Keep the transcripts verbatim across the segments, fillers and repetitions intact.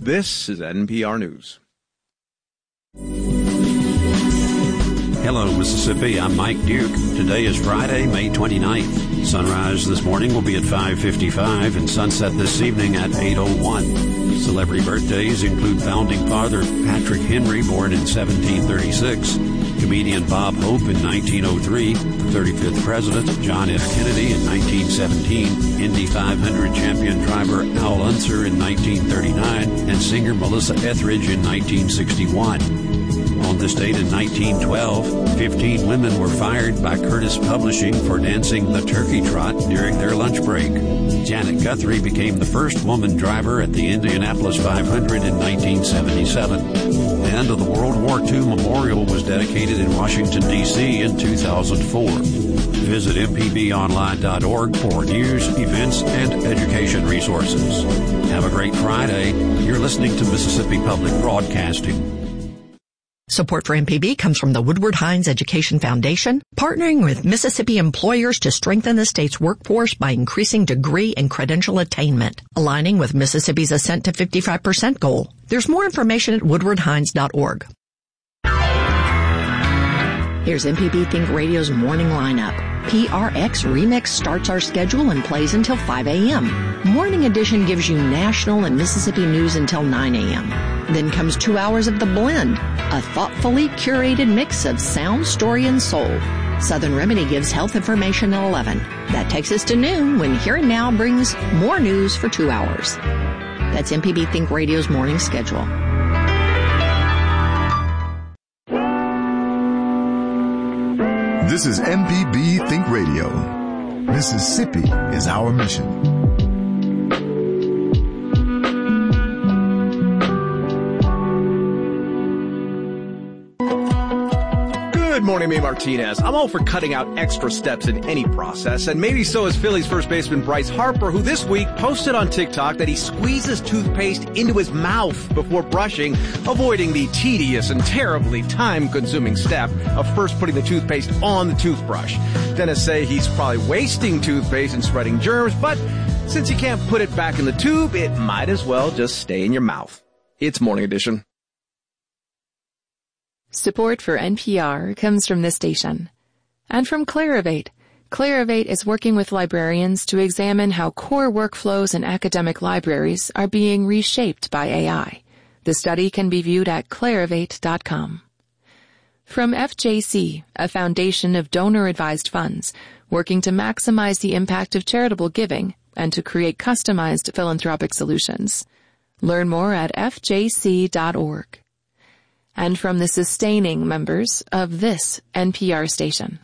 This is N P R News. Hello, Mississippi. I'm Mike Duke. Today is Friday, May twenty-ninth. Sunrise this morning will be at five fifty-five and sunset this evening at eight oh one. Celebrity birthdays include founding father Patrick Henry, born in seventeen thirty-six, comedian Bob Hope in nineteen oh three, the thirty-fifth president John F. Kennedy in nineteen seventeen, Indy five hundred champion driver Al Unser in nineteen thirty-nine, and singer Melissa Etheridge in nineteen sixty-one. On this date in nineteen twelve, fifteen women were fired by Curtis Publishing for dancing the turkey trot during their lunch break. Janet Guthrie became the first woman driver at the Indianapolis five hundred in nineteen seventy-seven. And the World War Two Memorial was dedicated in Washington, D C in two thousand four. Visit m p b online dot org for news, events, and education resources. Have a great Friday. You're listening to Mississippi Public Broadcasting. Support for M P B comes from the Woodward Hines Education Foundation, partnering with Mississippi employers to strengthen the state's workforce by increasing degree and credential attainment, aligning with Mississippi's Ascent to fifty-five percent goal. There's more information at woodward hines dot org. Here's M P B Think Radio's morning lineup. P R X Remix starts our schedule and plays until five a.m. Morning Edition gives you national and Mississippi news until nine a.m. Then comes two hours of The Blend, a thoughtfully curated mix of sound, story, and soul. Southern Remedy gives health information at eleven. That takes us to noon when Here and Now brings more news for two hours. That's M P B Think Radio's morning schedule. This is M P B Think Radio. Mississippi is our mission. Good morning, May Martinez. I'm all for cutting out extra steps in any process, and maybe so is Phillies first baseman Bryce Harper, who this week posted on TikTok that he squeezes toothpaste into his mouth before brushing, avoiding the tedious and terribly time-consuming step of first putting the toothpaste on the toothbrush. Dentists say he's probably wasting toothpaste and spreading germs, but since you can't put it back in the tube, it might as well just stay in your mouth. It's Morning Edition. Support for N P R comes from this station. And from Clarivate. Clarivate is working with librarians to examine how core workflows in academic libraries are being reshaped by A I. The study can be viewed at clarivate dot com. From F J C, a foundation of donor-advised funds, working to maximize the impact of charitable giving and to create customized philanthropic solutions. Learn more at f j c dot org. And from the sustaining members of this N P R station.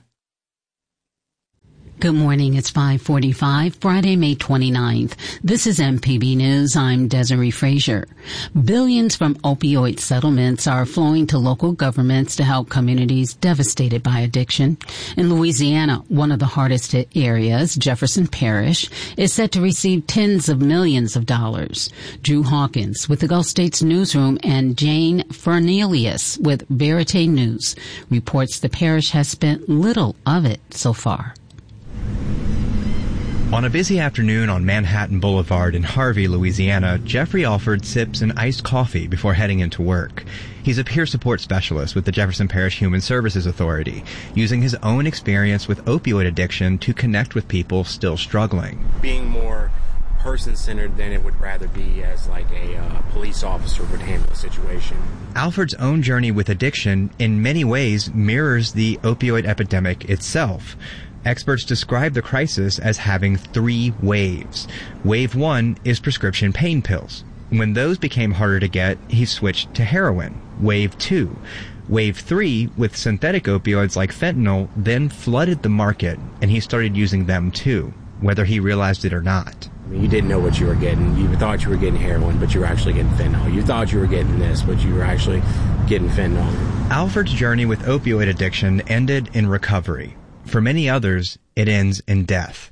Good morning. It's five forty-five, Friday, May twenty-ninth. This is M P B News. I'm Desiree Frazier. Billions from opioid settlements are flowing to local governments to help communities devastated by addiction. In Louisiana, one of the hardest hit areas, Jefferson Parish, is set to receive tens of millions of dollars. Drew Hawkins with the Gulf States Newsroom and Jane Fernelius with Verite News reports the parish has spent little of it so far. On a busy afternoon on Manhattan Boulevard in Harvey, Louisiana, Jeffrey Alford sips an iced coffee before heading into work. He's a peer support specialist with the Jefferson Parish Human Services Authority, using his own experience with opioid addiction to connect with people still struggling. Being more person-centered than it would rather be as like a uh, police officer would handle a situation. Alford's own journey with addiction in many ways mirrors the opioid epidemic itself. Experts describe the crisis as having three waves. Wave one is prescription pain pills. When those became harder to get, he switched to heroin. Wave two. Wave three, with synthetic opioids like fentanyl, then flooded the market, and he started using them too, whether he realized it or not. I mean, you didn't know what you were getting. You thought you were getting heroin, but you were actually getting fentanyl. You thought you were getting this, but you were actually getting fentanyl. Alford's journey with opioid addiction ended in recovery. For many others, it ends in death.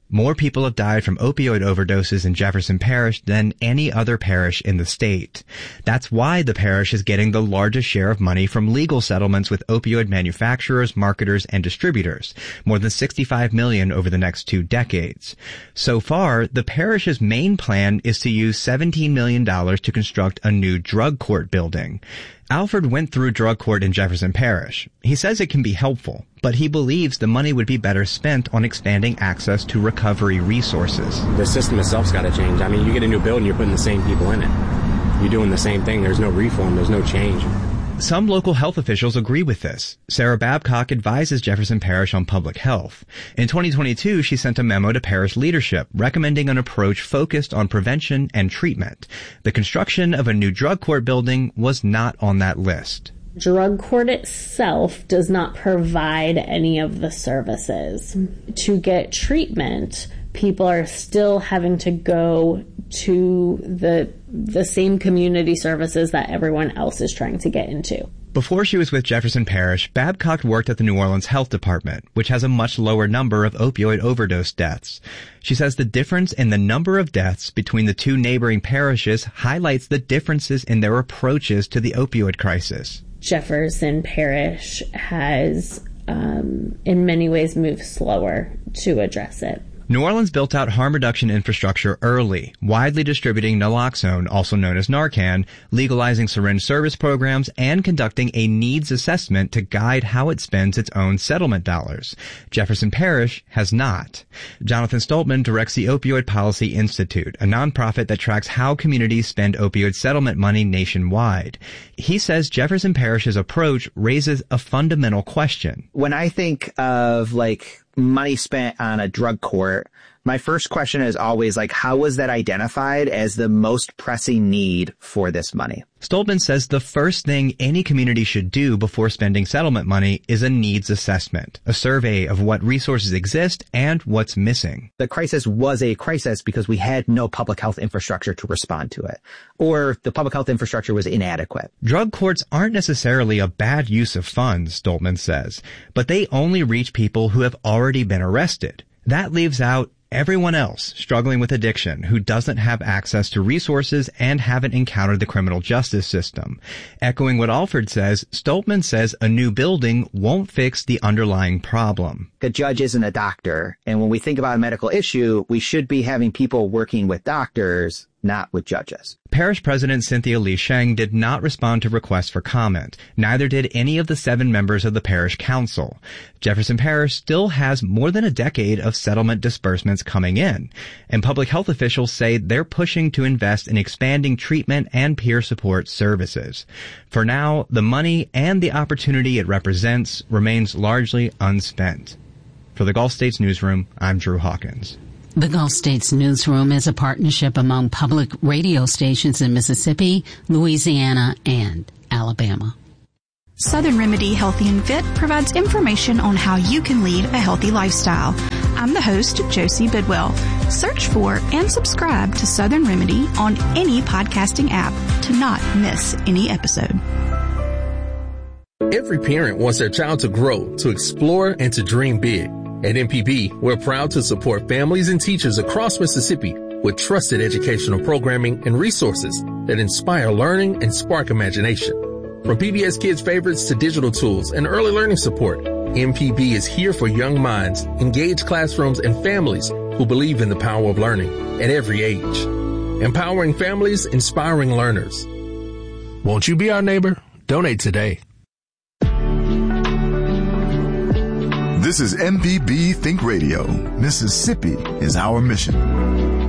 More people have died from opioid overdoses in Jefferson Parish than any other parish in the state. That's why the parish is getting the largest share of money from legal settlements with opioid manufacturers, marketers, and distributors, more than sixty-five million dollars over the next two decades. So far, the parish's main plan is to use seventeen million dollars to construct a new drug court building. Alfred went through drug court in Jefferson Parish. He says it can be helpful, but he believes the money would be better spent on expanding access to recovery resources. The system itself's got to change. I mean, you get a new building, you're putting the same people in it. You're doing the same thing. There's no reform. There's no change. Some local health officials agree with this. Sarah Babcock advises Jefferson Parish on public health. In twenty twenty-two, she sent a memo to parish leadership recommending an approach focused on prevention and treatment. The construction of a new drug court building was not on that list. Drug court itself does not provide any of the services. To get treatment, people are still having to go to the the same community services that everyone else is trying to get into. Before she was with Jefferson Parish, Babcock worked at the New Orleans Health Department, which has a much lower number of opioid overdose deaths. She says the difference in the number of deaths between the two neighboring parishes highlights the differences in their approaches to the opioid crisis. Jefferson Parish has, um, in many ways, moved slower to address it. New Orleans built out harm reduction infrastructure early, widely distributing naloxone, also known as Narcan, legalizing syringe service programs, and conducting a needs assessment to guide how it spends its own settlement dollars. Jefferson Parish has not. Jonathan Stoltman directs the Opioid Policy Institute, a nonprofit that tracks how communities spend opioid settlement money nationwide. He says Jefferson Parish's approach raises a fundamental question. When I think of, like, money spent on a drug court, my first question is always like, how was that identified as the most pressing need for this money? Stoltman says the first thing any community should do before spending settlement money is a needs assessment, a survey of what resources exist and what's missing. The crisis was a crisis because we had no public health infrastructure to respond to it, or the public health infrastructure was inadequate. Drug courts aren't necessarily a bad use of funds, Stoltman says, but they only reach people who have already been arrested. That leaves out everyone else struggling with addiction who doesn't have access to resources and haven't encountered the criminal justice system. Echoing what Alford says, Stoltman says a new building won't fix the underlying problem. A judge isn't a doctor, and when we think about a medical issue, we should be having people working with doctors, not with judges. Parish President Cynthia Lee Sheng did not respond to requests for comment. Neither did any of the seven members of the parish council. Jefferson Parish still has more than a decade of settlement disbursements coming in, and public health officials say they're pushing to invest in expanding treatment and peer support services. For now, the money and the opportunity it represents remains largely unspent. For the Gulf States Newsroom, I'm Drew Hawkins. The Gulf States Newsroom is a partnership among public radio stations in Mississippi, Louisiana, and Alabama. Southern Remedy Healthy and Fit provides information on how you can lead a healthy lifestyle. I'm the host, Josie Bidwell. Search for and subscribe to Southern Remedy on any podcasting app to not miss any episode. Every parent wants their child to grow, to explore, and to dream big. At M P B, we're proud to support families and teachers across Mississippi with trusted educational programming and resources that inspire learning and spark imagination. From P B S Kids Favorites to digital tools and early learning support, M P B is here for young minds, engaged classrooms, and families who believe in the power of learning at every age. Empowering families, inspiring learners. Won't you be our neighbor? Donate today. This is M P B Think Radio. Mississippi is our mission.